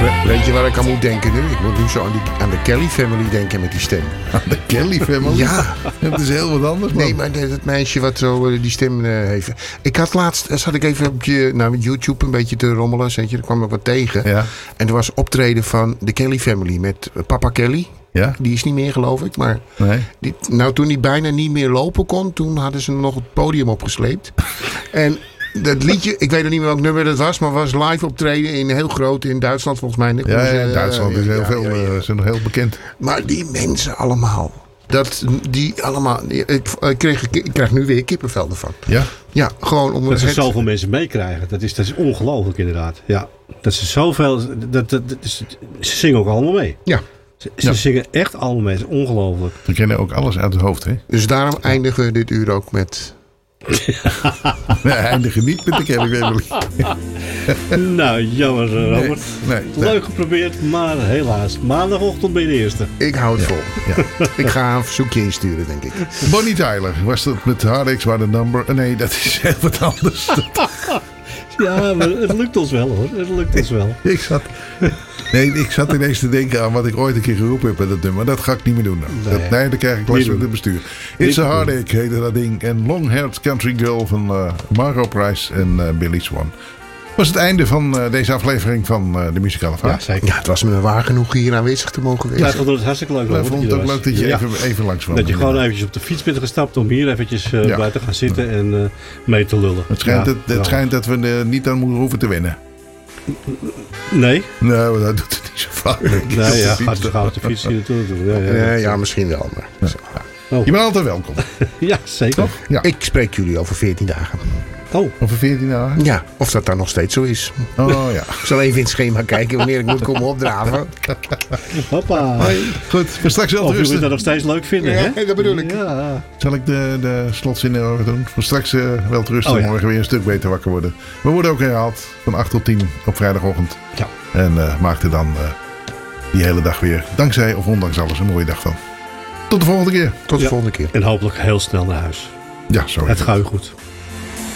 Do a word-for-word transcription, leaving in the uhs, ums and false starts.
Weet je waar ik aan moet denken nu? Ik moet nu zo aan, die, aan de Kelly Family denken met die stem. Aan de Kelly Family? Ja. Dat is heel wat anders, man. Nee, maar dat meisje wat zo uh, die stem uh, heeft. Ik had laatst, zat ik even op je, nou, YouTube een beetje te rommelen. Weet je, daar kwam ik wat tegen. Ja. En er was optreden van de Kelly Family met papa Kelly. Ja? Die is niet meer, geloof ik. Maar Nee. die, nou, toen hij bijna niet meer lopen kon, toen hadden ze hem nog het podium opgesleept. En dat liedje, ik weet nog niet meer welk nummer dat was, maar was live optreden in heel groot in Duitsland volgens mij. Ja, ja, in Duitsland is heel ja, veel, ja, ja. uh, zijn nog heel bekend. Maar die mensen allemaal, dat die allemaal, ik, ik, kreeg, ik krijg nu weer kippenvel ervan. Ja? Ja, gewoon om Dat ze het... zoveel mensen meekrijgen. Dat is, dat is ongelooflijk inderdaad. Ja. Dat ze zoveel... Dat, dat, dat is, ze zingen ook allemaal mee. Ja. Ze, ze Ja. zingen echt allemaal mee. Dat is ongelooflijk. We kennen ook alles uit het hoofd, hè? Dus daarom eindigen we dit uur ook met... Nee, eindigen niet met de Kelly Family. Nou, jammer Robert. Nee, nee. Leuk geprobeerd, maar helaas. Maandagochtend ben je de eerste. Ik hou het vol. Ja. Ik ga een verzoekje insturen, denk ik. Bonnie Tyler, was dat met Heartaches By The Number? Nee, dat is heel wat anders. Ja, maar het lukt ons wel hoor. Het lukt ons wel. Ik zat... Nee, ik zat ineens te denken aan wat ik ooit een keer geroepen heb met dat nummer. Dat ga ik niet meer doen. Nou. Nee. Dat, nee, dan krijg ik last Niet van doen. het bestuur. Niet It's a doen. Heartache heette dat ding. En Long Haired Country Girl van uh, Margot Price en uh, Billy Swan. Was het einde van uh, deze aflevering van uh, de Muzikale Ja, Vaart. zeker. Ja, het was me waar genoeg hier aanwezig te mogen Ja, wezen. ik vond het hartstikke leuk. Ik Robert, vond het dat ook je er leuk dat je was. even, even langs kwam. Dat je gewoon eventjes op de fiets bent gestapt om hier eventjes uh, Ja. buiten te gaan zitten en uh, mee te lullen. Het schijnt, Ja, dat, het wel. schijnt dat we er niet aan moeten hoeven te wennen. Nee? Nee, maar dat doet het niet zo vaak. Nee, ja, gaat dus gauw op de fiets hier naartoe doen. Ja, ja, Ja, ja. ja, misschien wel. Maar... Oh. Je bent altijd welkom. Ja, zeker. Ja. Ik spreek jullie over veertien dagen. Oh, Over veertien dagen? Ja, of dat dan nog steeds zo is. Oh ja. Ik zal even in het schema kijken wanneer ik moet komen opdraven. hoppa. Goed, voor straks wel Of je moet rusten. dat nog steeds leuk vinden, hè? Ja, dat bedoel ik. Ja. Zal ik de, de slotzin erover doen? Voor straks uh, wel te rusten. Oh, ja. Morgen weer een stuk beter wakker worden. We worden ook herhaald van acht tot tien op vrijdagochtend. Ja. En uh, maak er dan uh, die hele dag weer, dankzij of ondanks alles, een mooie dag van. Tot de volgende keer. Tot de Ja. volgende keer. En hopelijk heel snel naar huis. Ja, zo is Het het. gaat u goed.